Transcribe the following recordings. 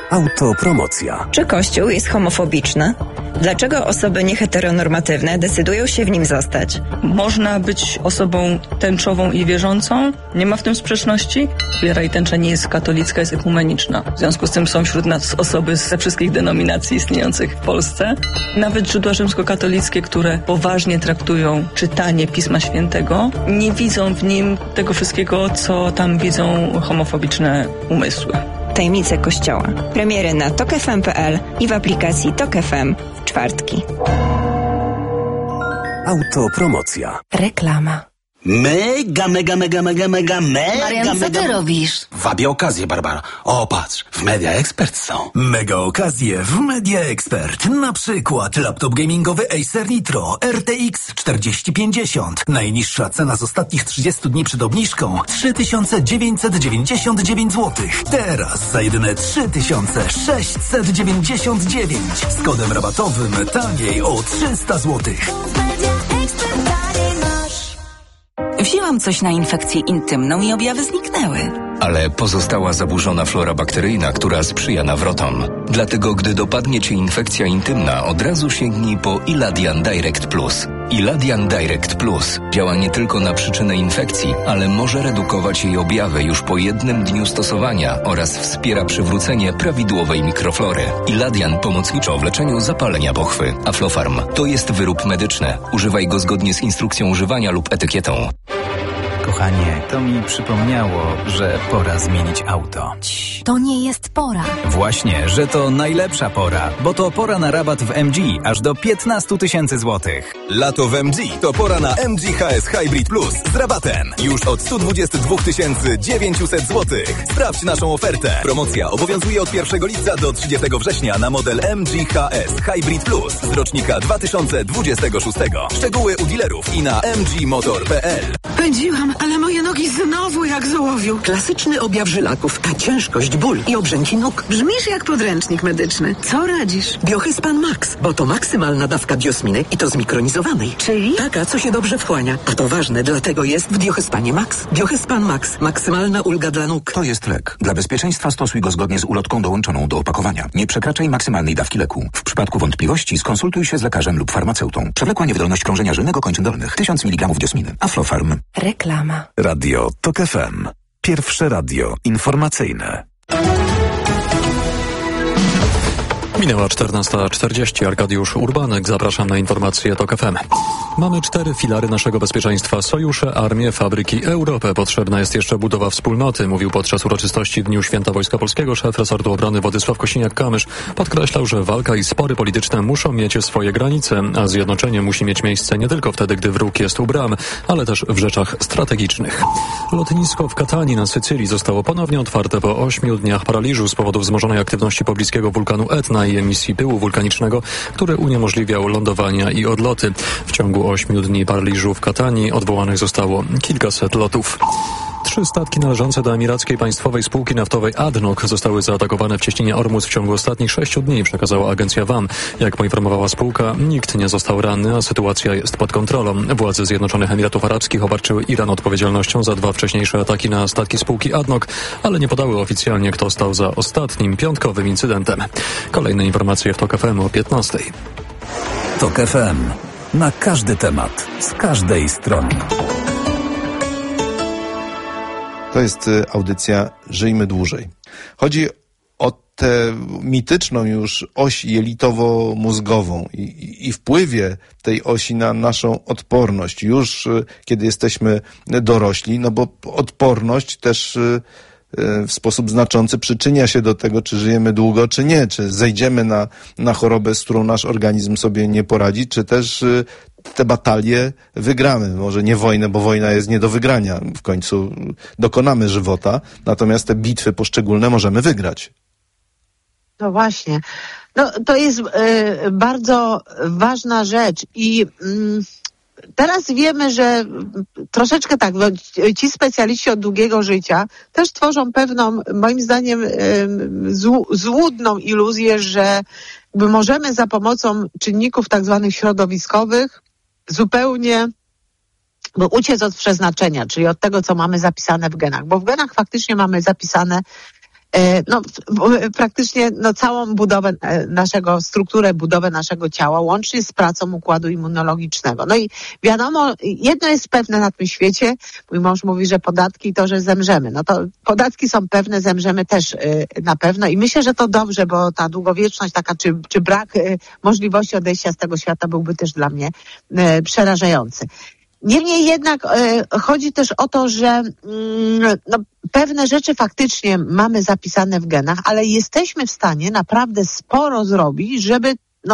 Autopromocja. Czy Kościół jest homofobiczny? Dlaczego osoby nieheteronormatywne decydują się w nim zostać? Można być osobą tęczową i wierzącą, nie ma w tym sprzeczności. Wiara i tęcza nie jest katolicka, jest ekumeniczna. W związku z tym są wśród nas osoby ze wszystkich denominacji istniejących w Polsce. Nawet źródła rzymskokatolickie, które poważnie traktują czytanie Pisma Świętego, nie widzą w nim tego wszystkiego, co tam widzą homofobiczne umysły. Tajemnice Kościoła. Premiery na tokfm.pl i w aplikacji Tok FM w czwartki. Autopromocja. Reklama. Mega. Marian, co ty robisz? Wabię okazję, Barbara. O, patrz, w Media Expert są. Mega okazje w Media Expert. Na przykład laptop gamingowy Acer Nitro RTX 4050. Najniższa cena z ostatnich 30 dni przed obniżką 3999 zł. Teraz za jedyne 3699. Z kodem rabatowym taniej o 300 zł. Wzięłam coś na infekcję intymną i objawy zniknęły. Ale pozostała zaburzona flora bakteryjna, która sprzyja nawrotom. Dlatego, gdy dopadnie cię infekcja intymna, od razu sięgnij po Iladian Direct Plus. Iladian Direct Plus działa nie tylko na przyczynę infekcji, ale może redukować jej objawy już po jednym dniu stosowania oraz wspiera przywrócenie prawidłowej mikroflory. Iladian pomocniczo w leczeniu zapalenia pochwy. Aflofarm to jest wyrób medyczny. Używaj go zgodnie z instrukcją używania lub etykietą. Kochanie, to mi przypomniało, że pora zmienić auto. To nie jest pora. Właśnie, że to najlepsza pora, bo to pora na rabat w MG aż do 15 000 złotych. Lato w MG to pora na MG HS Hybrid Plus z rabatem. Już od 122 900 zł. Sprawdź naszą ofertę. Promocja obowiązuje od 1 lipca do 30 września na model MG HS Hybrid Plus z rocznika 2026. Szczegóły u dealerów i na mgmotor.pl. Pędziłam, ale moje nogi znowu jak z ołowiu. Klasyczny objaw żylaków, a ciężkość, ból i obrzęki nóg. Brzmisz jak podręcznik medyczny. Co radzisz? Biohyspan Max, bo to maksymalna dawka biosminy i to zmikronizowanej. Czyli? Taka, co się dobrze wchłania. A to ważne, dlatego jest w Biohyspanie Max. Biohyspan Max. Maksymalna ulga dla nóg. To jest lek. Dla bezpieczeństwa stosuj go zgodnie z ulotką dołączoną do opakowania. Nie przekraczaj maksymalnej dawki leku. W przypadku wątpliwości skonsultuj się z lekarzem lub farmaceutą. Przewlekła niewydolność krążenia żylnego kończyn dolnych. 1000 mg biosminy. Aflofarm. Reklama. Radio Tok FM. Pierwsze radio informacyjne. Minęła 14:40. Arkadiusz Urbanek. Zapraszam na informacje TOK FM. Mamy 4 filary naszego bezpieczeństwa. Sojusze, armię, fabryki, Europę. Potrzebna jest jeszcze budowa wspólnoty, mówił podczas uroczystości w Dniu Święta Wojska Polskiego szef resortu obrony Władysław Kosiniak-Kamysz. Podkreślał, że walka i spory polityczne muszą mieć swoje granice, a zjednoczenie musi mieć miejsce nie tylko wtedy, gdy wróg jest u bram, ale też w rzeczach strategicznych. Lotnisko w Katanii na Sycylii zostało ponownie otwarte po 8 dniach paraliżu z powodu wzmożonej aktywności pobliskiego wulkanu Etna i emisji pyłu wulkanicznego, który uniemożliwiał lądowania i odloty. W ciągu 8 dni paraliżu w Katanii odwołanych zostało kilkaset lotów. 3 statki należące do emirackiej państwowej spółki naftowej ADNOC zostały zaatakowane w cieśninie Ormus w ciągu ostatnich 6 dni, przekazała agencja WAM. Jak poinformowała spółka, nikt nie został ranny, a sytuacja jest pod kontrolą. Władze Zjednoczonych Emiratów Arabskich obarczyły Iran odpowiedzialnością za 2 wcześniejsze ataki na statki spółki ADNOC, ale nie podały oficjalnie, kto stał za ostatnim, piątkowym incydentem. Kolejne informacje w TOK FM o 15:00. TOK FM. Na każdy temat, z każdej strony. To jest audycja Żyjmy Dłużej. Chodzi o tę mityczną już oś jelitowo-mózgową i wpływie tej osi na naszą odporność już kiedy jesteśmy dorośli, no bo odporność też w sposób znaczący przyczynia się do tego, czy żyjemy długo, czy nie, czy zejdziemy na chorobę, z którą nasz organizm sobie nie poradzi, czy też te batalie wygramy. Może nie wojnę, bo wojna jest nie do wygrania. W końcu dokonamy żywota, natomiast te bitwy poszczególne możemy wygrać. No właśnie. No, to jest bardzo ważna rzecz i teraz wiemy, że troszeczkę tak, ci specjaliści od długiego życia też tworzą pewną, moim zdaniem, złudną iluzję, że możemy za pomocą czynników tak zwanych środowiskowych zupełnie uciec od przeznaczenia, czyli od tego, co mamy zapisane w genach. Bo w genach faktycznie mamy zapisane praktycznie całą budowę strukturę naszego ciała, łącznie z pracą układu immunologicznego. No i wiadomo, jedno jest pewne na tym świecie, mój mąż mówi, że podatki to, że zemrzemy. No to podatki są pewne, zemrzemy też na pewno i myślę, że to dobrze, bo ta długowieczność taka, czy brak możliwości odejścia z tego świata byłby też dla mnie przerażający. Niemniej jednak chodzi też o to, że pewne rzeczy faktycznie mamy zapisane w genach, ale jesteśmy w stanie naprawdę sporo zrobić, żeby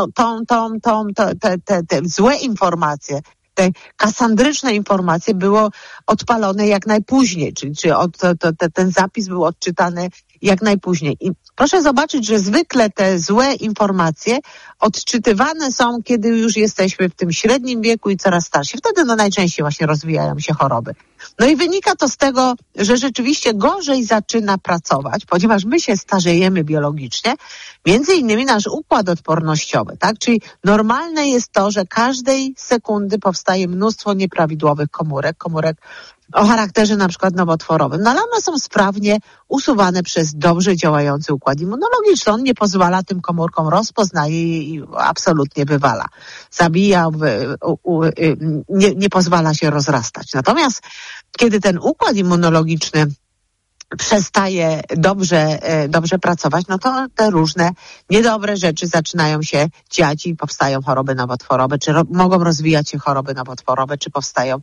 te złe informacje, te kasandryczne informacje było odpalone jak najpóźniej, czyli ten zapis był odczytany jak najpóźniej. I proszę zobaczyć, że zwykle te złe informacje odczytywane są, kiedy już jesteśmy w tym średnim wieku i coraz starsi. Wtedy najczęściej właśnie rozwijają się choroby. No i wynika to z tego, że rzeczywiście gorzej zaczyna pracować, ponieważ my się starzejemy biologicznie, między innymi nasz układ odpornościowy, tak? Czyli normalne jest to, że każdej sekundy powstaje mnóstwo nieprawidłowych komórek o charakterze na przykład nowotworowym. No ale one są sprawnie usuwane przez dobrze działający układ immunologiczny. On nie pozwala tym komórkom, rozpoznaje je i absolutnie wywala. Zabija, nie pozwala się rozrastać. Natomiast kiedy ten układ immunologiczny przestaje dobrze pracować, no to te różne niedobre rzeczy zaczynają się dziać i powstają choroby nowotworowe, czy mogą rozwijać się choroby nowotworowe, czy powstają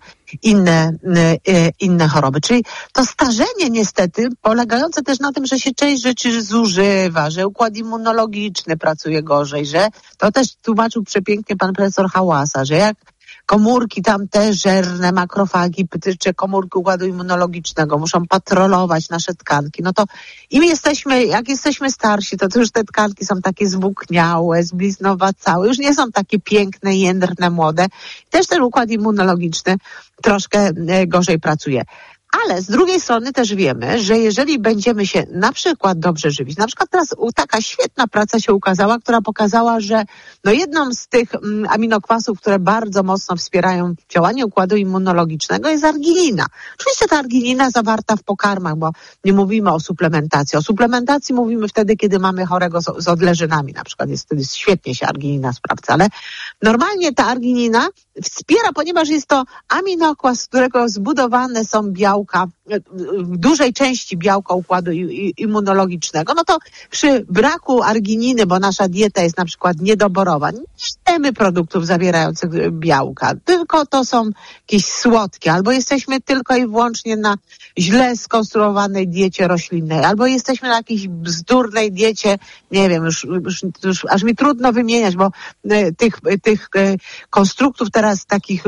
inne choroby. Czyli to starzenie niestety polegające też na tym, że się część rzeczy zużywa, że układ immunologiczny pracuje gorzej, że to też tłumaczył przepięknie pan profesor Hałasa, że jak komórki tam te żerne, makrofagi, czy komórki układu immunologicznego muszą patrolować nasze tkanki. No to jak jesteśmy starsi, to już te tkanki są takie zwłókniałe, zbliznowacałe, już nie są takie piękne, jędrne, młode. Też ten układ immunologiczny troszkę gorzej pracuje. Ale z drugiej strony też wiemy, że jeżeli będziemy się na przykład dobrze żywić, na przykład teraz taka świetna praca się ukazała, która pokazała, że jedną z tych aminokwasów, które bardzo mocno wspierają działanie układu immunologicznego jest arginina. Oczywiście ta arginina zawarta w pokarmach, bo nie mówimy o suplementacji. O suplementacji mówimy wtedy, kiedy mamy chorego z odleżynami, na przykład wtedy świetnie się arginina sprawdza, ale normalnie ta arginina wspiera, ponieważ jest to aminokwas, z którego zbudowane są białka, w dużej części białka układu immunologicznego, no to przy braku argininy, bo nasza dieta jest na przykład niedoborowa, nie jemy produktów zawierających białka, tylko to są jakieś słodkie, albo jesteśmy tylko i wyłącznie na źle skonstruowanej diecie roślinnej, albo jesteśmy na jakiejś bzdurnej diecie, nie wiem, już aż mi trudno wymieniać, bo tych konstruktów teraz takich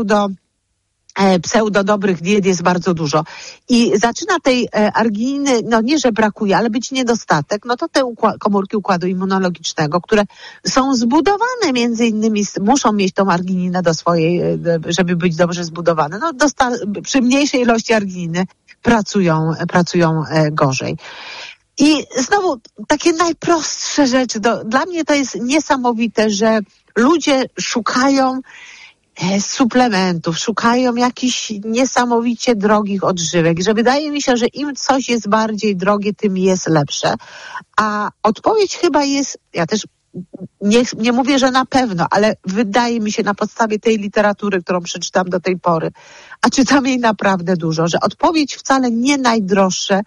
pseudo dobrych diet jest bardzo dużo. I zaczyna tej argininy, nie, że brakuje, ale być niedostatek, no to te komórki układu immunologicznego, które są zbudowane między innymi, muszą mieć tą argininę do swojej, żeby być dobrze zbudowane. Przy mniejszej ilości argininy pracują gorzej. I znowu takie najprostsze rzeczy. Dla mnie to jest niesamowite, że ludzie szukają suplementów, szukają jakichś niesamowicie drogich odżywek, że wydaje mi się, że im coś jest bardziej drogie, tym jest lepsze. A odpowiedź chyba jest, ja też nie mówię, że na pewno, ale wydaje mi się na podstawie tej literatury, którą przeczytam do tej pory, a czytam jej naprawdę dużo, że odpowiedź wcale nie najdroższe,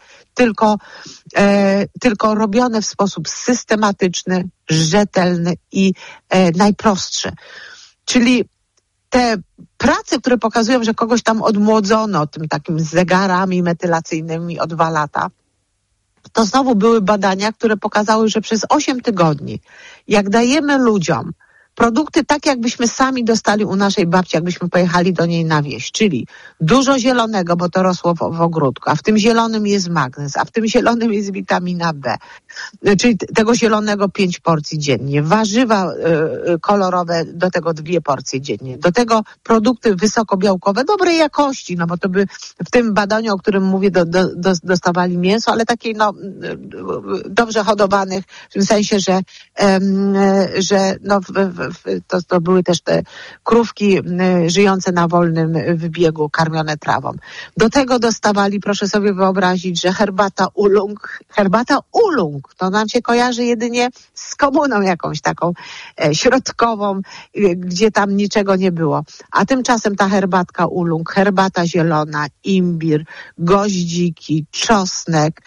tylko robione w sposób systematyczny, rzetelny i najprostszy. Czyli te prace, które pokazują, że kogoś tam odmłodzono tym takim zegarami metylacyjnymi o 2 lata, to znowu były badania, które pokazały, że przez 8 tygodni, jak dajemy ludziom produkty tak, jakbyśmy sami dostali u naszej babci, jakbyśmy pojechali do niej na wieś, czyli dużo zielonego, bo to rosło w ogródku, a w tym zielonym jest magnez, a w tym zielonym jest witamina B, czyli tego zielonego 5 porcji dziennie, warzywa kolorowe, do tego 2 porcje dziennie, do tego produkty wysokobiałkowe, dobrej jakości, no bo to by w tym badaniu, o którym mówię, dostawali mięso, ale takiej dobrze hodowanych, w tym sensie, że to były też te krówki żyjące na wolnym wybiegu, karmione trawą. Do tego dostawali, proszę sobie wyobrazić, że herbata ulung, to nam się kojarzy jedynie z komuną jakąś taką środkową, gdzie tam niczego nie było. A tymczasem ta herbatka ulung, herbata zielona, imbir, goździki, czosnek,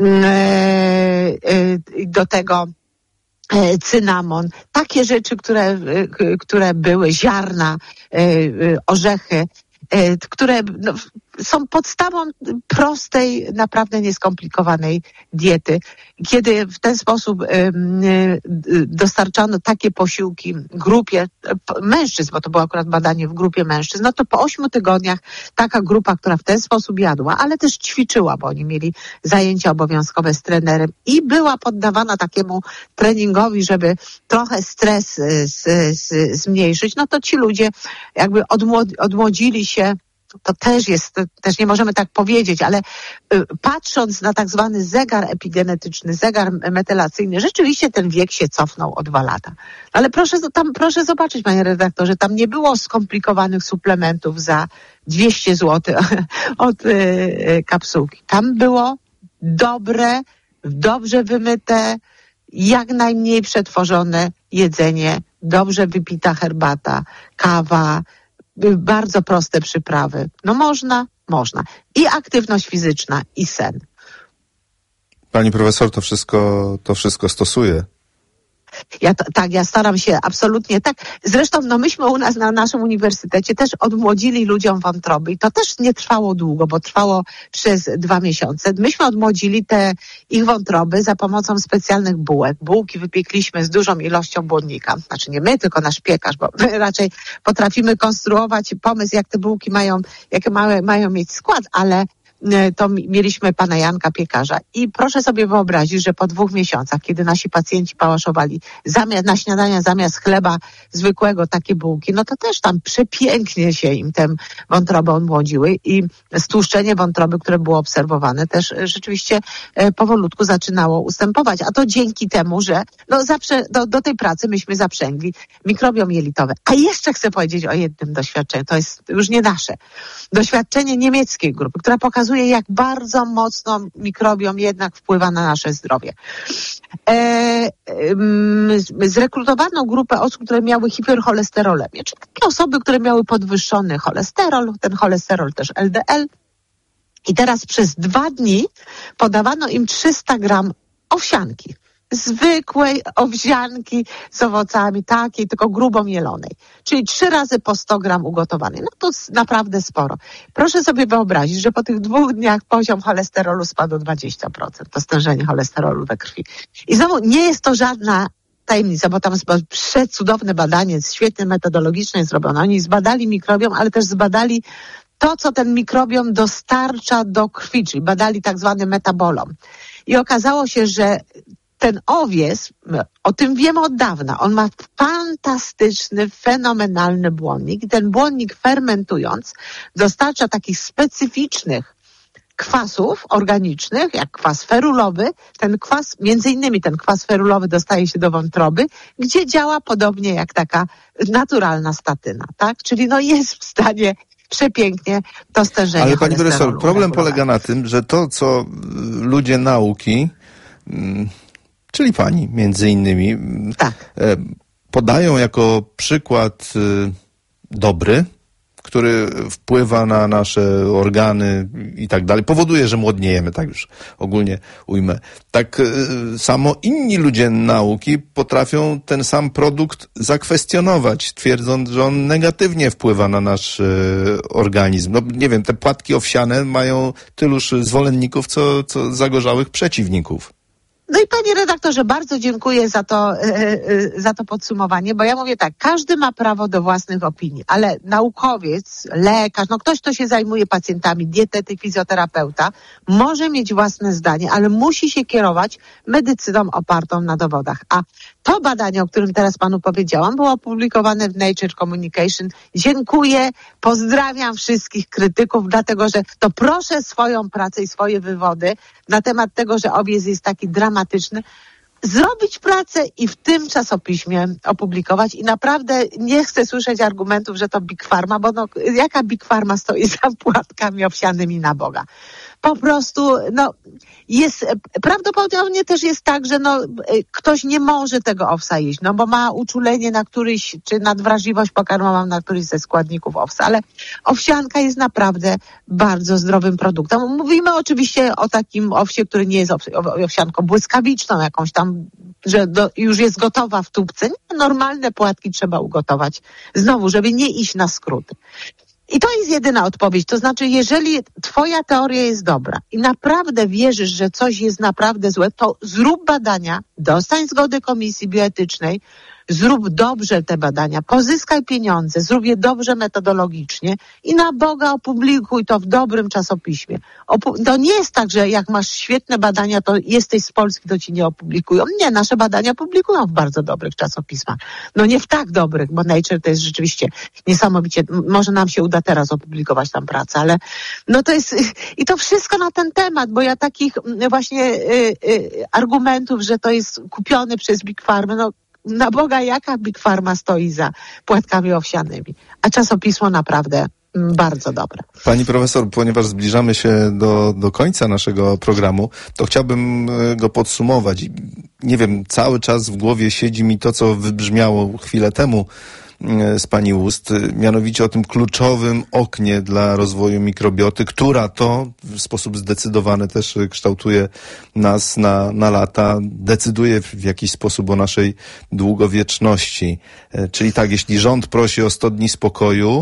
do tego cynamon, takie rzeczy, które były, ziarna, orzechy, które są podstawą prostej, naprawdę nieskomplikowanej diety. Kiedy w ten sposób dostarczano takie posiłki grupie mężczyzn, bo to było akurat badanie w grupie mężczyzn, no to po 8 tygodniach taka grupa, która w ten sposób jadła, ale też ćwiczyła, bo oni mieli zajęcia obowiązkowe z trenerem i była poddawana takiemu treningowi, żeby trochę stres zmniejszyć, no to ci ludzie jakby odmłodzili się. To też nie możemy tak powiedzieć, ale patrząc na tak zwany zegar epigenetyczny, zegar metylacyjny, rzeczywiście ten wiek się cofnął o 2 lata. Ale proszę zobaczyć, panie redaktorze, tam nie było skomplikowanych suplementów za 200 zł od kapsułki. Tam było dobre, dobrze wymyte, jak najmniej przetworzone jedzenie, dobrze wypita herbata, kawa, bardzo proste przyprawy. No można. I aktywność fizyczna, i sen. Pani profesor to wszystko stosuje. Ja staram się absolutnie tak. Zresztą myśmy u nas na naszym uniwersytecie też odmłodzili ludziom wątroby i to też nie trwało długo, bo trwało przez 2 miesiące. Myśmy odmłodzili te ich wątroby za pomocą specjalnych bułek. Bułki wypiekliśmy z dużą ilością błonnika. Znaczy nie my, tylko nasz piekarz, bo my raczej potrafimy konstruować pomysł, jak te bułki mają mieć skład, ale to mieliśmy pana Janka piekarza i proszę sobie wyobrazić, że po 2 miesiącach, kiedy nasi pacjenci pałaszowali na śniadania zamiast chleba zwykłego takie bułki, no to też tam przepięknie się im te wątroby odmłodziły i stłuszczenie wątroby, które było obserwowane, też rzeczywiście powolutku zaczynało ustępować, a to dzięki temu, że zawsze do tej pracy myśmy zaprzęgli mikrobiom jelitowy. A jeszcze chcę powiedzieć o jednym doświadczeniu, to jest już nie nasze. Doświadczenie niemieckiej grupy, która pokazuje, jak bardzo mocno mikrobiom jednak wpływa na nasze zdrowie. Zrekrutowano grupę osób, które miały hipercholesterolemię, czyli takie osoby, które miały podwyższony cholesterol, ten cholesterol też LDL. I teraz przez 2 dni podawano im 300 gram owsianki. Zwykłej owsianki z owocami, takiej, tylko grubo mielonej. Czyli 3 razy po 100 gram ugotowanej. No to naprawdę sporo. Proszę sobie wyobrazić, że po tych 2 dniach poziom cholesterolu spadł o 20%. To stężenie cholesterolu we krwi. I znowu nie jest to żadna tajemnica, bo tam jest przecudowne badanie, świetnie metodologicznie zrobione. Oni zbadali mikrobiom, ale też zbadali to, co ten mikrobiom dostarcza do krwi, czyli badali tak zwany metabolom. I okazało się, że ten owiec, o tym wiemy od dawna, on ma fantastyczny, fenomenalny błonnik. I ten błonnik fermentując dostarcza takich specyficznych kwasów organicznych, jak kwas ferulowy. Ten kwas, między innymi ten kwas ferulowy dostaje się do wątroby, gdzie działa podobnie jak taka naturalna statyna, tak? Czyli jest w stanie przepięknie to stężenie. Ale pani profesor, problem polega na tym, że to, co ludzie nauki, czyli pani między innymi, podają jako przykład dobry, który wpływa na nasze organy i tak dalej, powoduje, że młodniejemy, tak już ogólnie ujmę. Tak samo inni ludzie nauki potrafią ten sam produkt zakwestionować, twierdząc, że on negatywnie wpływa na nasz organizm. No nie wiem, te płatki owsiane mają tyluż zwolenników, co zagorzałych przeciwników. No i panie redaktorze, bardzo dziękuję za to podsumowanie, bo ja mówię tak, każdy ma prawo do własnych opinii, ale naukowiec, lekarz, ktoś, kto się zajmuje pacjentami, dietetyk, fizjoterapeuta, może mieć własne zdanie, ale musi się kierować medycyną opartą na dowodach. A to badanie, o którym teraz panu powiedziałam, było opublikowane w Nature Communication. Dziękuję, pozdrawiam wszystkich krytyków, dlatego że to proszę swoją pracę i swoje wywody na temat tego, że owiec jest taki dramatyczny, zrobić pracę i w tym czasopiśmie opublikować i naprawdę nie chcę słyszeć argumentów, że to Big Pharma, bo jaka Big Pharma stoi za płatkami owsianymi na Boga? Po prostu, jest, prawdopodobnie też jest tak, że ktoś nie może tego owsa jeść, bo ma uczulenie na któryś, czy nadwrażliwość pokarmową na któryś ze składników owsa, ale owsianka jest naprawdę bardzo zdrowym produktem. Mówimy oczywiście o takim owsie, który nie jest owsianką błyskawiczną, jakąś tam, że już jest gotowa w tubce. Normalne płatki trzeba ugotować. Znowu, żeby nie iść na skróty. I to jest jedyna odpowiedź. To znaczy, jeżeli twoja teoria jest dobra i naprawdę wierzysz, że coś jest naprawdę złe, to zrób badania, dostań zgody Komisji Bioetycznej, zrób dobrze te badania, pozyskaj pieniądze, zrób je dobrze metodologicznie i na Boga opublikuj to w dobrym czasopiśmie. To nie jest tak, że jak masz świetne badania, to jesteś z Polski, to ci nie opublikują. Nie, nasze badania publikują w bardzo dobrych czasopismach. Nie w tak dobrych, bo Nature to jest rzeczywiście niesamowicie, może nam się uda teraz opublikować tam pracę, ale to jest, i to wszystko na ten temat, bo ja takich właśnie argumentów, że to jest kupione przez Big Pharma, na Boga, jaka Big Pharma stoi za płatkami owsianymi, a czasopismo naprawdę bardzo dobre. Pani profesor, ponieważ zbliżamy się do końca naszego programu, to chciałbym go podsumować. Nie wiem, cały czas w głowie siedzi mi to, co wybrzmiało chwilę temu z pani ust, mianowicie o tym kluczowym oknie dla rozwoju mikrobioty, która to w sposób zdecydowany też kształtuje nas na lata, decyduje w jakiś sposób o naszej długowieczności. Czyli tak, jeśli rząd prosi o 100 dni spokoju,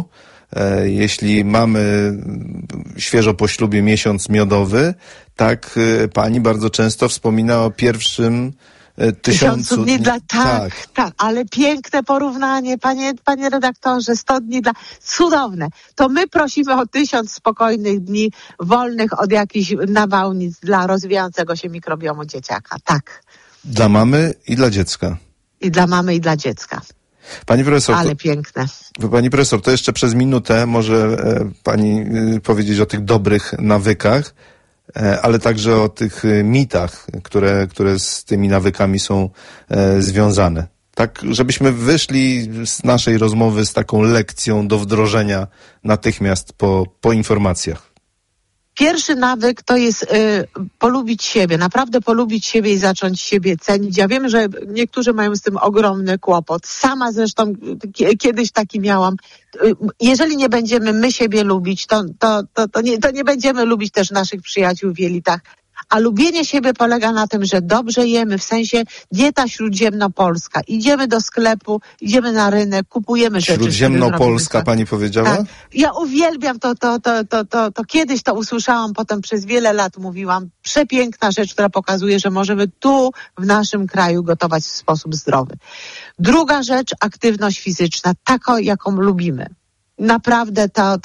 jeśli mamy świeżo po ślubie miesiąc miodowy, tak pani bardzo często wspomina o pierwszym 1000 dni tak, ale piękne porównanie, panie redaktorze, 100 dni cudowne. To my prosimy o 1000 spokojnych dni wolnych od jakichś nawałnic dla rozwijającego się mikrobiomu dzieciaka, tak. Dla mamy i dla dziecka. I dla mamy i dla dziecka. Pani profesor, ale piękne. Pani profesor, to jeszcze przez minutę może pani powiedzieć o tych dobrych nawykach, ale także o tych mitach, które z tymi nawykami są związane. Tak, żebyśmy wyszli z naszej rozmowy z taką lekcją do wdrożenia natychmiast po informacjach. Pierwszy nawyk to jest polubić siebie, naprawdę polubić siebie i zacząć siebie cenić. Ja wiem, że niektórzy mają z tym ogromny kłopot. Sama zresztą kiedyś taki miałam. Jeżeli nie będziemy my siebie lubić, to nie będziemy lubić też naszych przyjaciół w jelitach. A lubienie siebie polega na tym, że dobrze jemy, w sensie dieta śródziemnopolska. Idziemy do sklepu, idziemy na rynek, kupujemy rzeczy. Śródziemnopolska pani powiedziała? Tak. Ja uwielbiam to kiedyś to usłyszałam, potem przez wiele lat mówiłam. Przepiękna rzecz, która pokazuje, że możemy tu w naszym kraju gotować w sposób zdrowy. Druga rzecz, aktywność fizyczna, taką jaką lubimy. Naprawdę to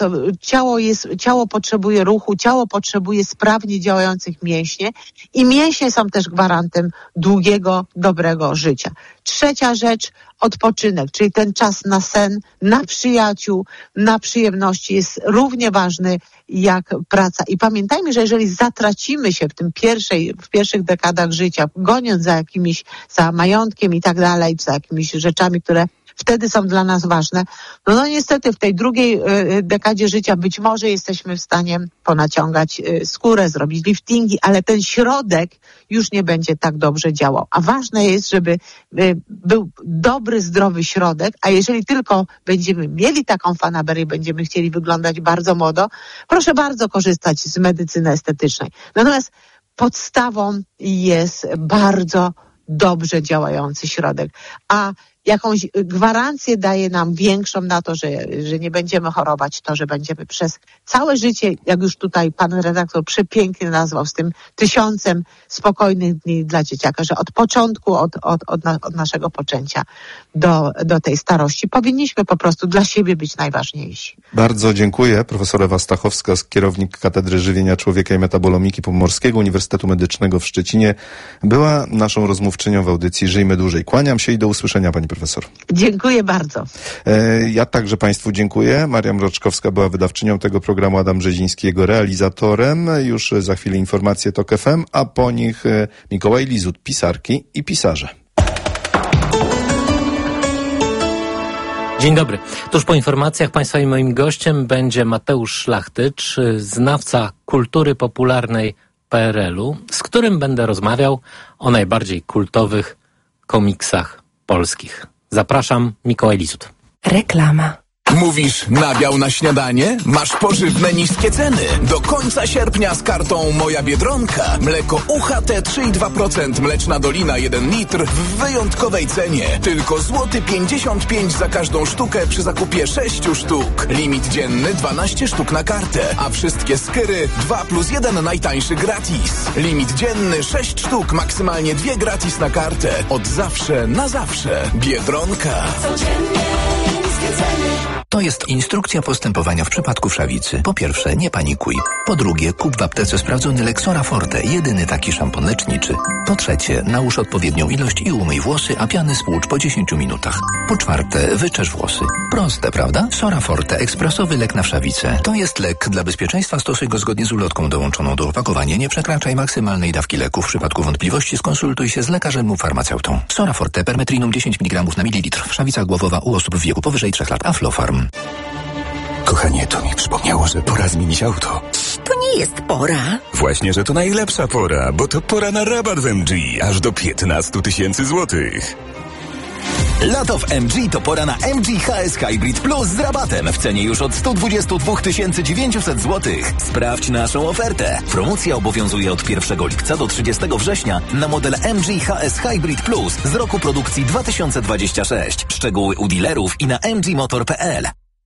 ciało potrzebuje ruchu, ciało potrzebuje sprawnie działających mięśnie i mięśnie są też gwarantem długiego, dobrego życia. Trzecia rzecz, odpoczynek, czyli ten czas na sen, na przyjaciół, na przyjemności jest równie ważny jak praca. I pamiętajmy, że jeżeli zatracimy się w pierwszych dekadach życia, goniąc za majątkiem i tak dalej, za jakimiś rzeczami, które wtedy są dla nas ważne. No niestety w tej drugiej dekadzie życia być może jesteśmy w stanie ponaciągać skórę, zrobić liftingi, ale ten środek już nie będzie tak dobrze działał. A ważne jest, żeby był dobry, zdrowy środek, a jeżeli tylko będziemy mieli taką fanaberię, będziemy chcieli wyglądać bardzo młodo, proszę bardzo korzystać z medycyny estetycznej. Natomiast podstawą jest bardzo dobrze działający środek, a jakąś gwarancję daje nam większą na to, że nie będziemy chorować, to, że będziemy przez całe życie, jak już tutaj pan redaktor przepięknie nazwał, z tym 1000 spokojnych dni dla dzieciaka, że od początku, od naszego poczęcia do tej starości powinniśmy po prostu dla siebie być najważniejsi. Bardzo dziękuję. Profesor Ewa Stachowska, kierownik Katedry Żywienia Człowieka i Metabolomiki Pomorskiego Uniwersytetu Medycznego w Szczecinie, była naszą rozmówczynią w audycji Żyjmy Dłużej. Kłaniam się i do usłyszenia, pani profesor. profesor. Dziękuję bardzo. Ja także Państwu dziękuję. Maria Mroczkowska była wydawczynią tego programu, Adam Brzeziński jego realizatorem. Już za chwilę informacje TOK FM, a po nich Mikołaj Lizut, pisarki i pisarze. Dzień dobry. Tuż po informacjach Państwa i moim gościem będzie Mateusz Szlachtycz, znawca kultury popularnej PRL-u, z którym będę rozmawiał o najbardziej kultowych komiksach polskich. Zapraszam, Mikołaj Lizut. Reklama. Mówisz nabiał na śniadanie? Masz pożywne niskie ceny. Do końca sierpnia z kartą Moja Biedronka. Mleko UHT 3,2%, mleczna dolina 1 litr w wyjątkowej cenie. Tylko złoty 55 za każdą sztukę przy zakupie 6 sztuk. Limit dzienny 12 sztuk na kartę, a wszystkie skyry 2+1 najtańszy gratis. Limit dzienny 6 sztuk, maksymalnie 2 gratis na kartę. Od zawsze na zawsze. Biedronka. Codziennie niskie ceny. To jest instrukcja postępowania w przypadku wszawicy. Po pierwsze, nie panikuj. Po drugie, kup w aptece sprawdzony Lexora Forte, jedyny taki szampon leczniczy. Po trzecie, nałóż odpowiednią ilość i umyj włosy, a piany spłucz po 10 minutach. Po czwarte, wyczesz włosy. Proste, prawda? Sora Forte, ekspresowy lek na wszawicę. To jest lek. Dla bezpieczeństwa stosuj go zgodnie z ulotką dołączoną do opakowania. Nie przekraczaj maksymalnej dawki leku. W przypadku wątpliwości skonsultuj się z lekarzem lub farmaceutą. Sora Forte, permetrinum 10 mg na mililitr. Wszawica głowowa u osób w wieku powyżej 3 lat. Aflofarm. Kochanie, to mi przypomniało, że pora zmienić auto. To nie jest pora. Właśnie, że to najlepsza pora, bo to pora na rabat w MG, aż do 15 000 złotych. Lato w MG to pora na MG HS Hybrid Plus z rabatem w cenie już od 122 900 zł. Sprawdź naszą ofertę. Promocja obowiązuje od 1 lipca do 30 września na model MG HS Hybrid Plus z roku produkcji 2026. Szczegóły u dealerów i na mgmotor.pl.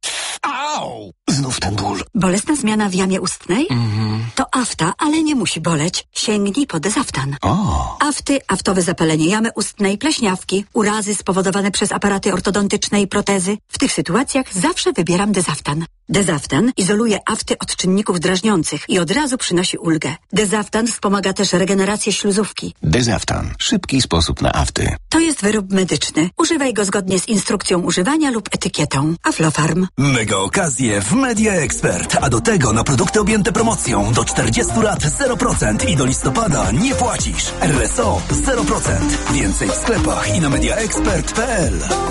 Au! Znów ten ból. Bolesna zmiana w jamie ustnej? To afta, ale nie musi boleć. Sięgnij po Dezaftan. Afty, aftowe zapalenie jamy ustnej, pleśniawki, urazy spowodowane przez aparaty ortodontyczne i protezy. W tych sytuacjach zawsze wybieram Dezaftan. Dezaftan izoluje afty od czynników drażniących i od razu przynosi ulgę. Dezaftan wspomaga też regenerację śluzówki. Dezaftan. Szybki sposób na afty. To jest wyrób medyczny. Używaj go zgodnie z instrukcją używania lub etykietą. Aflofarm. Mega okazje w Media Expert, a do tego na produkty objęte promocją do 40 lat 0% i do listopada nie płacisz. RSO 0%. Więcej w sklepach i na mediaexpert.pl.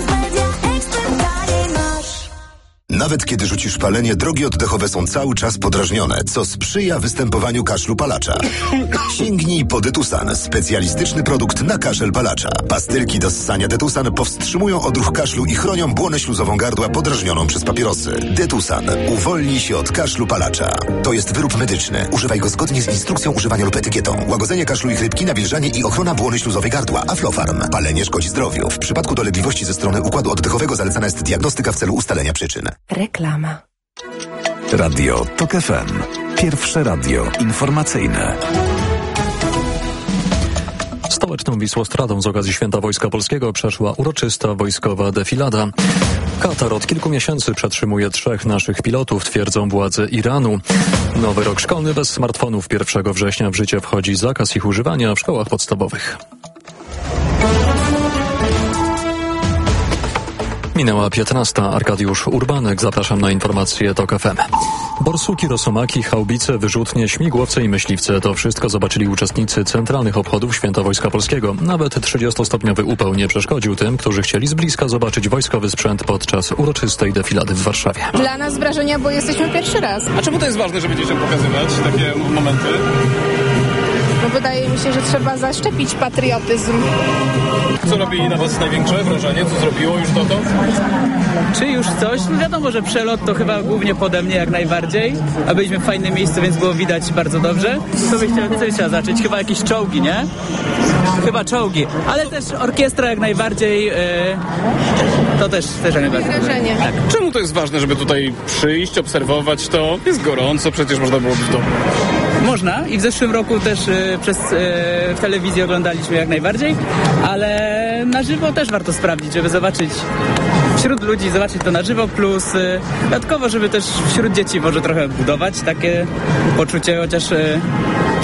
Nawet kiedy rzucisz palenie, drogi oddechowe są cały czas podrażnione, co sprzyja występowaniu kaszlu palacza. Sięgnij po Detusan, specjalistyczny produkt na kaszel palacza. Pastylki do ssania Detusan powstrzymują odruch kaszlu i chronią błonę śluzową gardła podrażnioną przez papierosy. Detusan uwolni się od kaszlu palacza. To jest wyrób medyczny. Używaj go zgodnie z instrukcją używania lub etykietą. Łagodzenie kaszlu i chrypki, nawilżanie i ochrona błony śluzowej gardła. Aflofarm. Palenie szkodzi zdrowiu. W przypadku dolegliwości ze strony układu oddechowego zalecana jest diagnostyka w celu ustalenia przyczyn. Reklama. Radio TOK FM. Pierwsze radio informacyjne. Stołeczną Wisłostradą z okazji Święta Wojska Polskiego przeszła uroczysta wojskowa defilada. Katar od kilku miesięcy przetrzymuje 3 naszych pilotów, twierdzą władze Iranu. Nowy rok szkolny bez smartfonów. 1 września w życie wchodzi zakaz ich używania w szkołach podstawowych. Minęła 15. Arkadiusz Urbanek. Zapraszam na informacje TOK FM. Borsuki, rosomaki, chałbice, wyrzutnie, śmigłowce i myśliwce. To wszystko zobaczyli uczestnicy centralnych obchodów Święta Wojska Polskiego. Nawet 30-stopniowy upał nie przeszkodził tym, którzy chcieli z bliska zobaczyć wojskowy sprzęt podczas uroczystej defilady w Warszawie. Dla nas wrażenia, bo jesteśmy pierwszy raz. A czemu to jest ważne, żeby dzieciom pokazywać takie momenty? Bo wydaje mi się, że trzeba zaszczepić patriotyzm. Co robi na was największe wrażenie? Co zrobiło już dotąd? Czy już coś? No wiadomo, że przelot to chyba głównie pode mnie jak najbardziej. A byliśmy w fajnym miejscu, więc było widać bardzo dobrze. Co byś chciał zacząć? Chyba jakieś czołgi, nie? Chyba czołgi. Ale też orkiestra jak najbardziej. To też jak najbardziej. Wrażenie. Tak. Czemu to jest ważne, żeby tutaj przyjść, obserwować to? Jest gorąco, przecież można było być w domu. Można i w zeszłym roku też w telewizji oglądaliśmy jak najbardziej, ale na żywo też warto sprawdzić, żeby zobaczyć wśród ludzi, zobaczyć to na żywo, plus dodatkowo, żeby też wśród dzieci może trochę budować takie poczucie chociaż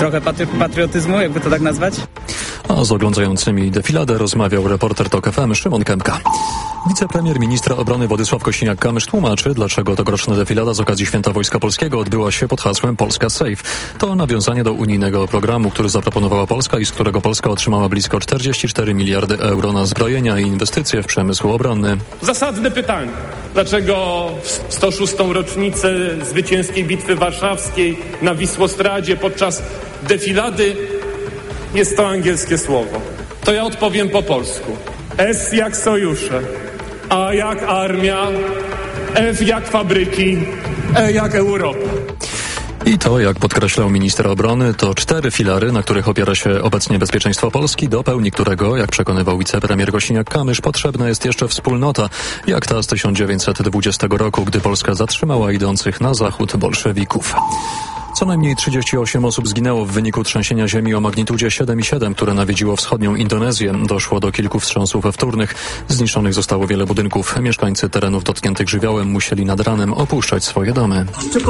trochę patriotyzmu, jakby to tak nazwać. A z oglądającymi defiladę rozmawiał reporter TOK FM Szymon Kępka. Wicepremier ministra obrony Władysław Kosiniak-Kamysz tłumaczy, dlaczego tegoroczna defilada z okazji Święta Wojska Polskiego odbyła się pod hasłem Polska Safe. To nawiązanie do unijnego programu, który zaproponowała Polska i z którego Polska otrzymała blisko 44 miliardy euro na zbrojenia i inwestycje w przemysł obronny. Zasadne pytanie. Dlaczego w 106. rocznicę zwycięskiej Bitwy Warszawskiej na Wisłostradzie podczas defilady jest to angielskie słowo? To ja odpowiem po polsku. S jak sojusze, A jak armia, F jak fabryki, E jak Europa. I to, jak podkreślał minister obrony, to 4 filary, na których opiera się obecnie bezpieczeństwo Polski, do pełni którego, jak przekonywał wicepremier Kosiniak-Kamysz, potrzebna jest jeszcze wspólnota, jak ta z 1920 roku, gdy Polska zatrzymała idących na zachód bolszewików. Co najmniej 38 osób zginęło w wyniku trzęsienia ziemi o magnitudzie 7,7, które nawiedziło wschodnią Indonezję. Doszło do kilku wstrząsów wtórnych. Zniszczonych zostało wiele budynków. Mieszkańcy terenów dotkniętych żywiołem musieli nad ranem opuszczać swoje domy.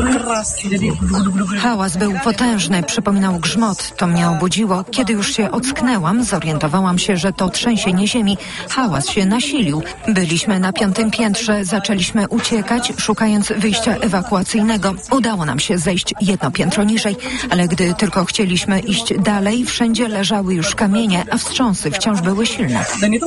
Hałas był potężny, przypominał grzmot. To mnie obudziło. Kiedy już się ocknęłam, zorientowałam się, że to trzęsienie ziemi. Hałas się nasilił. Byliśmy na 5. piętrze, zaczęliśmy uciekać, szukając wyjścia ewakuacyjnego. Udało nam się zejść jedno piętro niżej, ale gdy tylko chcieliśmy iść dalej, wszędzie leżały już kamienie, a wstrząsy wciąż były silne.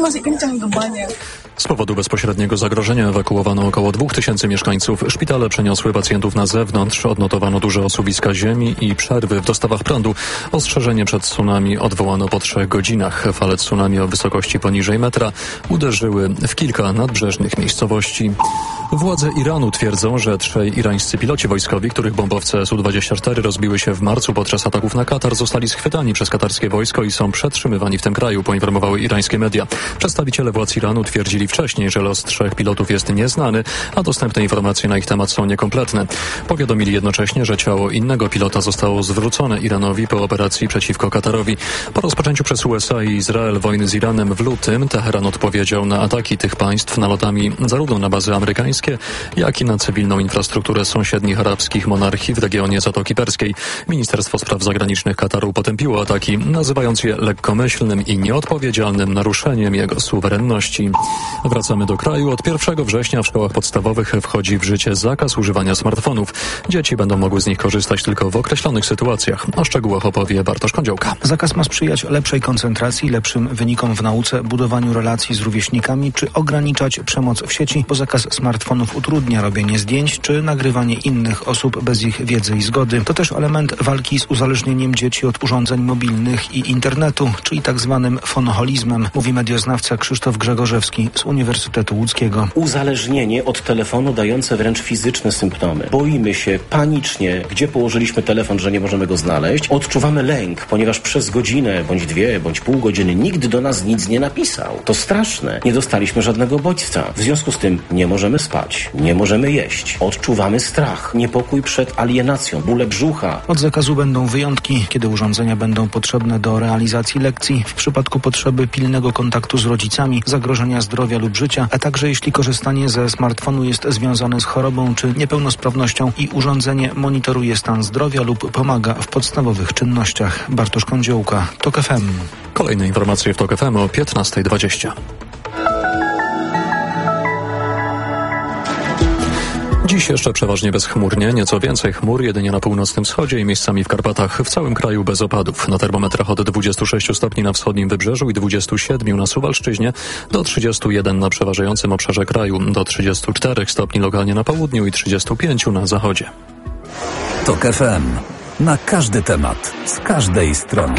Z powodu bezpośredniego zagrożenia ewakuowano około 2000 mieszkańców. Szpitale przeniosły pacjentów na zewnątrz, odnotowano duże osuwiska ziemi i przerwy w dostawach prądu. Ostrzeżenie przed tsunami odwołano po 3 godzinach. Fale tsunami o wysokości poniżej metra uderzyły w kilka nadbrzeżnych miejscowości. Władze Iranu twierdzą, że 3 irańscy piloci wojskowi, których bombowce Su-24 rozbiły się w marcu podczas ataków na Katar, zostali schwytani przez katarskie wojsko i są przetrzymywani w tym kraju, poinformowały irańskie media. Przedstawiciele władz Iranu twierdzili wcześniej, że los 3 pilotów jest nieznany, a dostępne informacje na ich temat są niekompletne. Powiadomili jednocześnie, że ciało innego pilota zostało zwrócone Iranowi po operacji przeciwko Katarowi. Po rozpoczęciu przez USA i Izrael wojny z Iranem w lutym Teheran odpowiedział na ataki tych państw nalotami zarówno na bazy amerykańskie, jak i na cywilną infrastrukturę sąsiednich arabskich monarchii w regionie Zatoki Perskiej. Ministerstwo Spraw Zagranicznych Kataru potępiło ataki, nazywając je lekkomyślnym i nieodpowiedzialnym naruszeniem jego suwerenności. Wracamy do kraju. Od 1 września w szkołach podstawowych wchodzi w życie zakaz używania smartfonów. Dzieci będą mogły z nich korzystać tylko w określonych sytuacjach. O szczegółach opowie Bartosz Kądziołka. Zakaz ma sprzyjać lepszej koncentracji, lepszym wynikom w nauce, budowaniu relacji z rówieśnikami czy ograniczać przemoc w sieci, bo zakaz smartfonów utrudnia robienie zdjęć czy nagrywanie innych osób bez ich wiedzy i zgody. To też element walki z uzależnieniem dzieci od urządzeń mobilnych i internetu, czyli tak zwanym fonoholizmem, mówi medioznawca Krzysztof Grzegorzewski z Uniwersytetu Łódzkiego. Uzależnienie od telefonu dające wręcz fizyczne symptomy. Boimy się panicznie, gdzie położyliśmy telefon, że nie możemy go znaleźć. Odczuwamy lęk, ponieważ przez godzinę, bądź 2, bądź pół godziny nikt do nas nic nie napisał. To straszne. Nie dostaliśmy żadnego bodźca. W związku z tym nie możemy spać, nie możemy jeść. Odczuwamy strach, niepokój przed alienacją, bóle brzucha. Od zakazu będą wyjątki, kiedy urządzenia będą potrzebne do realizacji lekcji, w przypadku potrzeby pilnego kontaktu z rodzicami, zagrożenia zdrowia lub życia, a także jeśli korzystanie ze smartfonu jest związane z chorobą czy niepełnosprawnością i urządzenie monitoruje stan zdrowia lub pomaga w podstawowych czynnościach. Bartosz Kądziołka, TOK FM. Kolejne informacje w TOK FM o 15:20. Dziś jeszcze przeważnie bezchmurnie, nieco więcej chmur jedynie na północnym wschodzie i miejscami w Karpatach, w całym kraju bez opadów. Na termometrach od 26 stopni na wschodnim wybrzeżu i 27 na Suwalszczyźnie, do 31 na przeważającym obszarze kraju, do 34 stopni lokalnie na południu i 35 na zachodzie. TOK FM. Na każdy temat, z każdej strony.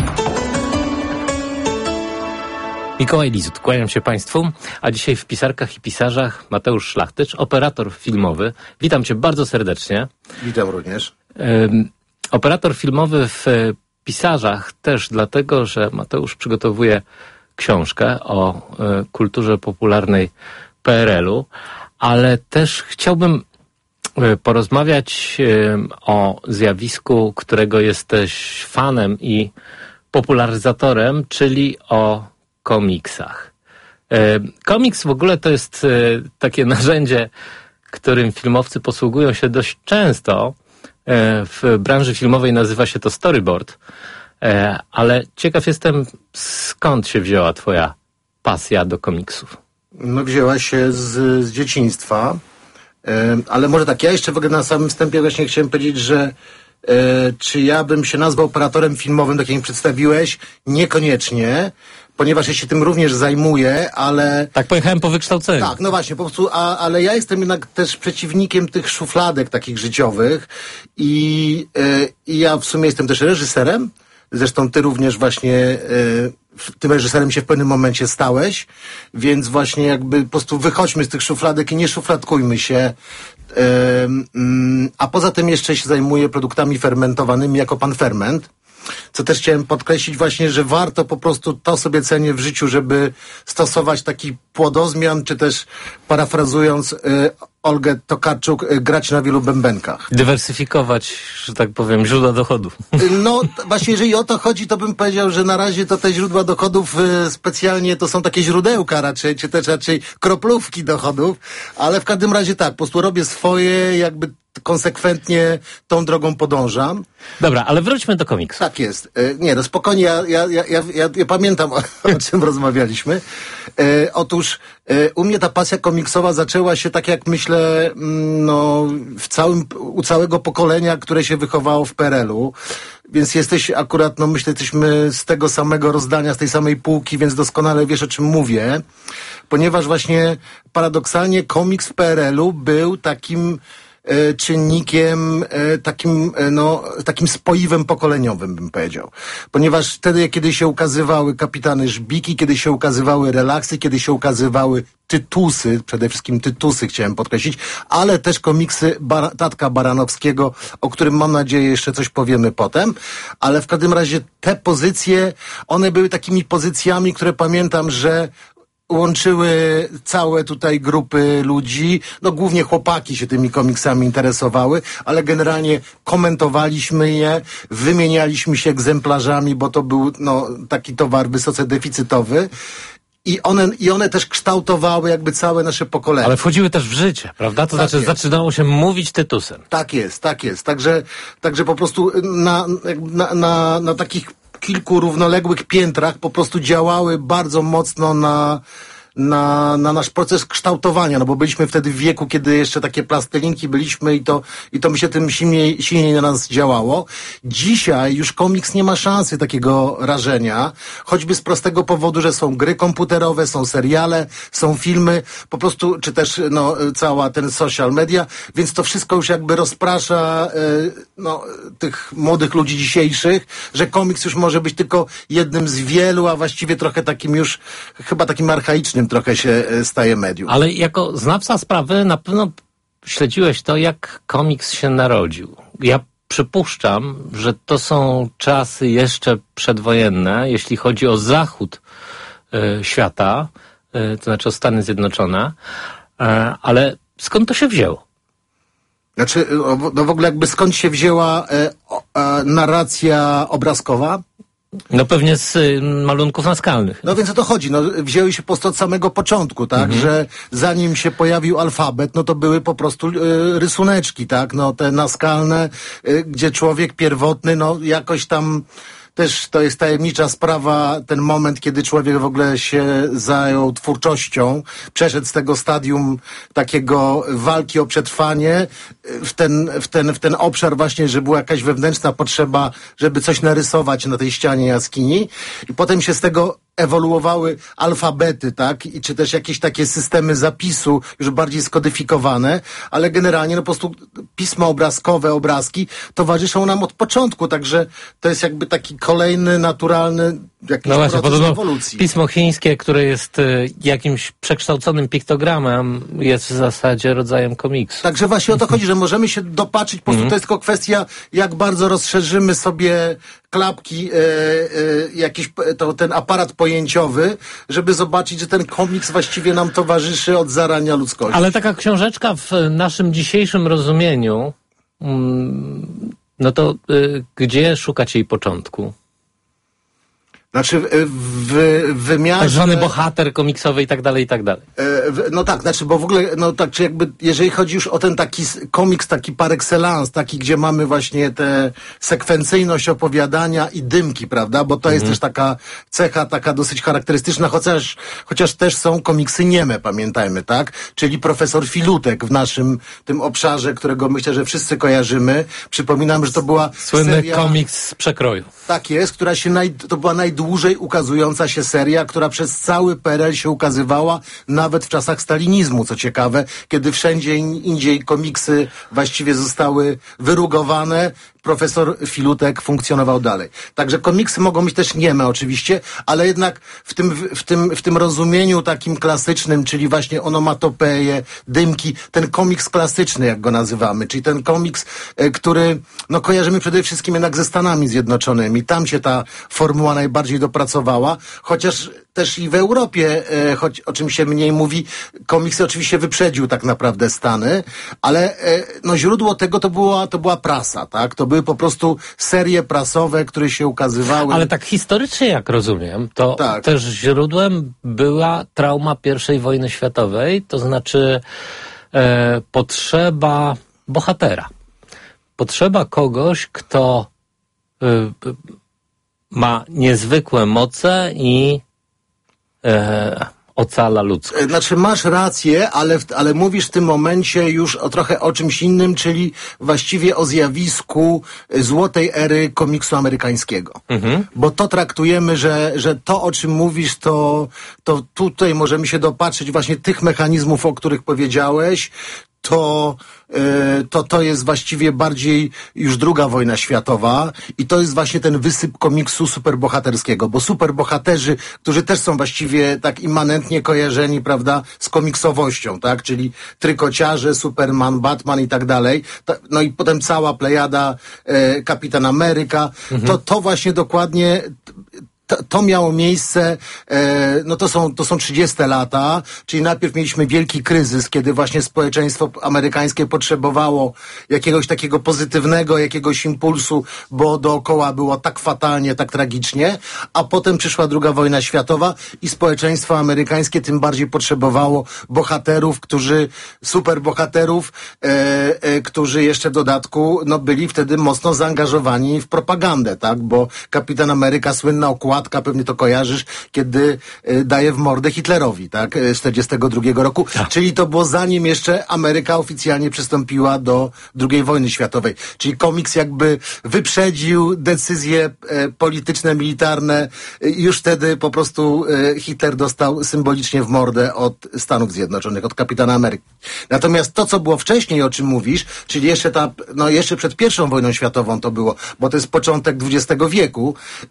Mikołaj Lizut, kłaniam się Państwu, a dzisiaj w Pisarkach i Pisarzach Mateusz Szlachtycz, operator filmowy. Witam Cię bardzo serdecznie. Witam również. Operator filmowy w Pisarzach też dlatego, że Mateusz przygotowuje książkę o kulturze popularnej PRL-u, ale też chciałbym porozmawiać o zjawisku, którego jesteś fanem i popularyzatorem, czyli o komiksach. Komiks w ogóle to jest takie narzędzie, którym filmowcy posługują się dość często, W branży filmowej nazywa się to storyboard. Ale ciekaw jestem, skąd się wzięła twoja pasja do komiksów? No wzięła się z dzieciństwa, ale może tak, ja jeszcze w ogóle na samym wstępie właśnie chciałem powiedzieć, że czy ja bym się nazwał operatorem filmowym, tak jak mi przedstawiłeś? Niekoniecznie, ponieważ ja się tym również zajmuję, ale... Tak pojechałem po wykształceniu. Tak, no właśnie, po prostu, ale ja jestem jednak też przeciwnikiem tych szufladek takich życiowych i ja w sumie jestem też reżyserem. Zresztą ty również właśnie tym reżyserem się w pewnym momencie stałeś, więc właśnie jakby po prostu wychodźmy z tych szufladek i nie szufladkujmy się. A poza tym jeszcze się zajmuję produktami fermentowanymi jako pan ferment, co też chciałem podkreślić właśnie, że warto po prostu, to sobie cenię w życiu, żeby stosować taki płodozmian, czy też parafrazując Olgę Tokarczuk, grać na wielu bębenkach. Dywersyfikować, że tak powiem, źródła dochodów. No właśnie, jeżeli o to chodzi, to bym powiedział, że na razie to te źródła dochodów specjalnie to są takie źródełka raczej, czy też raczej kroplówki dochodów, ale w każdym razie tak, po prostu robię swoje, jakby konsekwentnie tą drogą podążam. Dobra, ale wróćmy do komiksu. Tak jest. Nie, no spokojnie, ja pamiętam, o czym rozmawialiśmy. Otóż u mnie ta pasja komiksowa zaczęła się, tak jak myślę, no, u całego pokolenia, które się wychowało w PRL-u. Więc jesteś akurat, no myślę, jesteśmy z tego samego rozdania, z tej samej półki, więc doskonale wiesz, o czym mówię. Ponieważ właśnie paradoksalnie komiks w PRL-u był takim czynnikiem, takim spoiwem pokoleniowym, bym powiedział. Ponieważ wtedy, kiedy się ukazywały Kapitany Żbiki, kiedy się ukazywały Relaksy, kiedy się ukazywały Tytusy, przede wszystkim Tytusy chciałem podkreślić, ale też komiksy Tatka Baranowskiego, o którym mam nadzieję jeszcze coś powiemy potem, ale w każdym razie te pozycje, one były takimi pozycjami, które pamiętam, że łączyły całe tutaj grupy ludzi, no głównie chłopaki się tymi komiksami interesowały, ale generalnie komentowaliśmy je, wymienialiśmy się egzemplarzami, bo to był taki towar wysoce deficytowy. I one też kształtowały jakby całe nasze pokolenie. Ale wchodziły też w życie, prawda? To tak znaczy zaczynało się mówić Tytusem. Tak jest. Także po prostu na takich kilku równoległych piętrach po prostu działały bardzo mocno na nasz proces kształtowania, no bo byliśmy wtedy w wieku, kiedy jeszcze takie plastelinki byliśmy i to mi się tym silniej na nas działało. Dzisiaj już komiks nie ma szansy takiego rażenia, choćby z prostego powodu, że są gry komputerowe, są seriale, są filmy, po prostu, czy też cała ten social media, więc to wszystko już jakby rozprasza tych młodych ludzi dzisiejszych, że komiks już może być tylko jednym z wielu, a właściwie trochę takim już, chyba takim archaicznym trochę się staje medium. Ale jako znawca sprawy na pewno śledziłeś to, jak komiks się narodził. Ja przypuszczam, że to są czasy jeszcze przedwojenne, jeśli chodzi o zachód świata, to znaczy o Stany Zjednoczone, ale skąd to się wzięło? Znaczy, no w ogóle jakby skąd się wzięła narracja obrazkowa? No pewnie z malunków naskalnych. No więc o to chodzi, wzięły się po prostu od samego początku, tak, że zanim się pojawił alfabet, to były po prostu rysuneczki, tak, te naskalne, gdzie człowiek pierwotny, jakoś tam też to jest tajemnicza sprawa, ten moment, kiedy człowiek w ogóle się zajął twórczością, przeszedł z tego stadium takiego walki o przetrwanie w ten obszar właśnie, że była jakaś wewnętrzna potrzeba, żeby coś narysować na tej ścianie jaskini i potem się z tego ewoluowały alfabety, tak, czy też jakieś takie systemy zapisu już bardziej skodyfikowane, ale generalnie po prostu pisma obrazkowe, obrazki towarzyszą nam od początku, także to jest jakby taki kolejny, naturalny jakiś proces ewolucji. Pismo chińskie, które jest jakimś przekształconym piktogramem, jest w zasadzie rodzajem komiksu. Także właśnie o to chodzi, że możemy się dopatrzyć, po prostu to jest tylko kwestia, jak bardzo rozszerzymy sobie klapki, ten aparat pojęciowy, żeby zobaczyć, że ten komiks właściwie nam towarzyszy od zarania ludzkości. Ale taka książeczka w naszym dzisiejszym rozumieniu, to gdzie szukać jej początku? Znaczy w wymiarze... Tak zwany bohater komiksowy i tak dalej, i tak dalej. No tak, znaczy, bo w ogóle, no tak, czy jakby, jeżeli chodzi już o ten taki komiks, taki par excellence, taki, gdzie mamy właśnie tę sekwencyjność opowiadania i dymki, prawda, bo to jest też taka cecha, taka dosyć charakterystyczna, chociaż też są komiksy nieme, pamiętajmy, tak, czyli Profesor Filutek w naszym tym obszarze, którego myślę, że wszyscy kojarzymy. Przypominam, że to była słynny seria, komiks z przekroju. Tak jest, która się to była najdłużej ukazująca się seria, która przez cały PRL się ukazywała, nawet w czasach stalinizmu, co ciekawe, kiedy wszędzie indziej komiksy właściwie zostały wyrugowane, Profesor Filutek funkcjonował dalej. Także komiksy mogą być też nieme oczywiście, ale jednak w tym rozumieniu takim klasycznym, czyli właśnie onomatopeje, dymki, ten komiks klasyczny, jak go nazywamy, czyli ten komiks, który no kojarzymy przede wszystkim jednak ze Stanami Zjednoczonymi. Tam się ta formuła najbardziej dopracowała, chociaż też i w Europie, choć o czym się mniej mówi, komiksy oczywiście wyprzedził tak naprawdę Stany, ale no źródło tego to była prasa, tak? To były po prostu serie prasowe, które się ukazywały. Ale tak historycznie, jak rozumiem, to tak. Też źródłem była trauma I wojny światowej, to znaczy potrzeba bohatera. Potrzeba kogoś, kto ma niezwykłe moce i ocala ludzkość. Znaczy masz rację, ale mówisz w tym momencie już trochę o czymś innym, czyli właściwie o zjawisku złotej ery komiksu amerykańskiego. Bo to traktujemy, że to, o czym mówisz, to tutaj możemy się dopatrzyć właśnie tych mechanizmów, o których powiedziałeś, to jest właściwie bardziej już II wojna światowa i to jest właśnie ten wysyp komiksu superbohaterskiego, bo superbohaterzy, którzy też są właściwie tak immanentnie kojarzeni, prawda, z komiksowością, tak, czyli trykociarze, Superman, Batman i tak dalej, no i potem cała plejada Kapitan Ameryka, to właśnie dokładnie to miało miejsce, no to są 30 lata, czyli najpierw mieliśmy wielki kryzys, kiedy właśnie społeczeństwo amerykańskie potrzebowało jakiegoś takiego pozytywnego, jakiegoś impulsu, bo dookoła było tak fatalnie, tak tragicznie, a potem przyszła II wojna światowa i społeczeństwo amerykańskie tym bardziej potrzebowało bohaterów, superbohaterów, którzy jeszcze w dodatku, no byli wtedy mocno zaangażowani w propagandę, tak, bo Kapitan Ameryka, słynna okładka, pewnie to kojarzysz, kiedy daje w mordę Hitlerowi, tak, z 1942 roku. Tak. Czyli to było zanim jeszcze Ameryka oficjalnie przystąpiła do II wojny światowej. Czyli komiks jakby wyprzedził decyzje polityczne, militarne. Już wtedy po prostu Hitler dostał symbolicznie w mordę od Stanów Zjednoczonych, od Kapitana Ameryki. Natomiast to, co było wcześniej, o czym mówisz, czyli jeszcze przed I wojną światową to było, bo to jest początek XX wieku,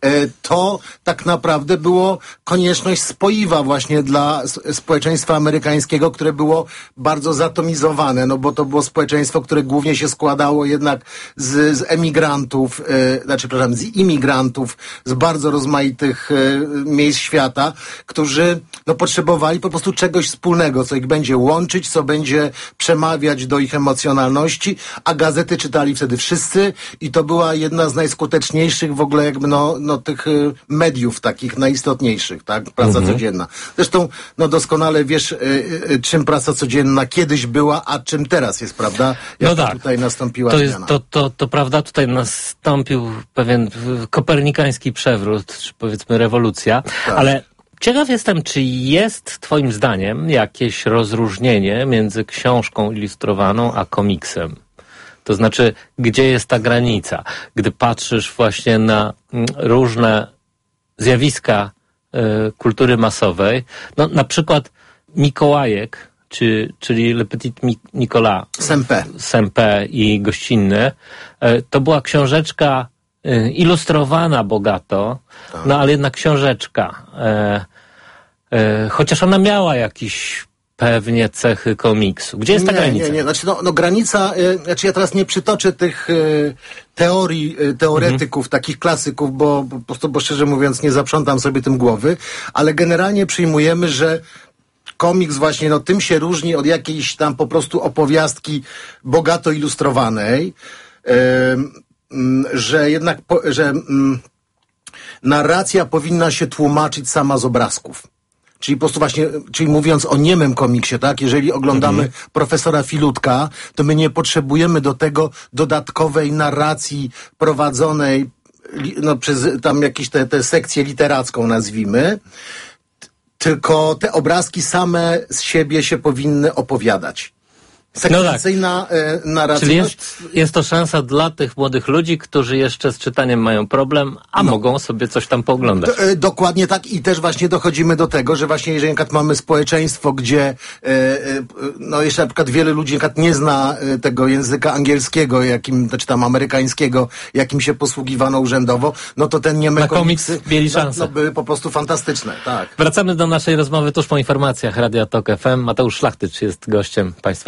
to tak naprawdę było konieczność spoiwa właśnie dla społeczeństwa amerykańskiego, które było bardzo zatomizowane, no bo to było społeczeństwo, które głównie się składało jednak z emigrantów, z imigrantów z bardzo rozmaitych miejsc świata, którzy no potrzebowali po prostu czegoś wspólnego, co ich będzie łączyć, co będzie przemawiać do ich emocjonalności, a gazety czytali wtedy wszyscy i to była jedna z najskuteczniejszych w ogóle jakby tych mediów takich najistotniejszych, tak? Praca codzienna. Zresztą, no doskonale wiesz, czym praca codzienna kiedyś była, a czym teraz jest, prawda? Jak no tak. Tutaj nastąpiła zmiana. To prawda, tutaj nastąpił pewien kopernikański przewrót, czy powiedzmy rewolucja, tak. Ale ciekaw jestem, czy jest twoim zdaniem jakieś rozróżnienie między książką ilustrowaną a komiksem? To znaczy, gdzie jest ta granica? Gdy patrzysz właśnie na różne zjawiska kultury masowej, no na przykład Mikołajek, czyli Le Petit Nicolas, Sempé i Gościnny, to była książeczka ilustrowana bogato, no ale jednak książeczka. Chociaż ona miała jakiś pewnie cechy komiksu. Gdzie jest ta granica? Nie. Znaczy, granica, ja teraz nie przytoczę tych teoretyków, takich klasyków, bo po prostu, bo szczerze mówiąc nie zaprzątam sobie tym głowy, ale generalnie przyjmujemy, że komiks właśnie, tym się różni od jakiejś tam po prostu opowiastki bogato ilustrowanej, że jednak, narracja powinna się tłumaczyć sama z obrazków. Czyli po prostu właśnie, czyli mówiąc o niemym komiksie, tak? Jeżeli oglądamy profesora Filutka, to my nie potrzebujemy do tego dodatkowej narracji prowadzonej przez tam jakieś tę sekcję literacką, nazwijmy, tylko te obrazki same z siebie się powinny opowiadać. Sekwencyjna narracja. Czyli jest to szansa dla tych młodych ludzi, którzy jeszcze z czytaniem mają problem, a mogą sobie coś tam pooglądać. Dokładnie tak i też właśnie dochodzimy do tego, że właśnie jeżeli na przykład mamy społeczeństwo, gdzie jeszcze na przykład wiele ludzi na przykład nie zna tego języka angielskiego, czy tam amerykańskiego, jakim się posługiwano urzędowo, no to ten niemy komiksy mieli szansę. były po prostu fantastyczne. Tak. Wracamy do naszej rozmowy tuż po informacjach Radia Tok FM. Mateusz Szlachtycz jest gościem Państwa